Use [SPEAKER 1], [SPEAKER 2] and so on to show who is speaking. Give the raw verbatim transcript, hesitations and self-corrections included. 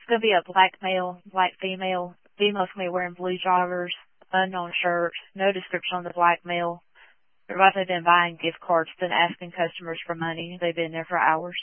[SPEAKER 1] It's going to be a black male, black female. Female's going to be wearing blue joggers, unknown shirt, no description on the black male. They've also been buying gift cards, been asking customers for money. They've been there for hours.